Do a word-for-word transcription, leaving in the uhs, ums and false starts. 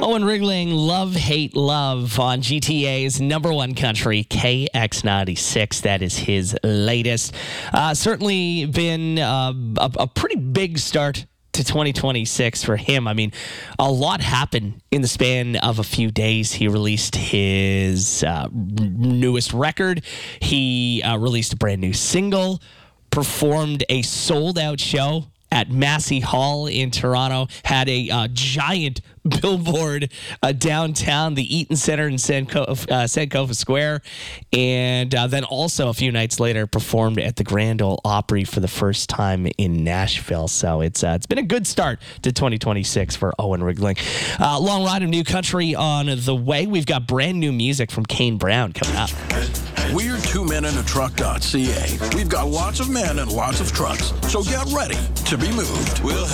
Owen Rigling, Love, Hate, Love on G T A's number one country, K X ninety-six. That is his latest. Uh, certainly been uh, a, a pretty big start to twenty twenty-six for him. I mean, a lot happened in the span of a few days. He released his uh, newest record. He uh, released a brand new single, performed a sold-out show at Massey Hall in Toronto, had a uh, giant billboard uh, downtown, the Eaton Center in Sankofa, uh, Sankofa Square, and uh, then also a few nights later performed at the Grand Ole Opry for the first time in Nashville. So it's uh, it's been a good start to twenty twenty-six for Owen Rigling. Uh, long ride of new country on the way. We've got brand new music from Kane Brown coming up. We're two men in a truck dot c a. We've got lots of men and lots of trucks, so get ready to be moved. We'll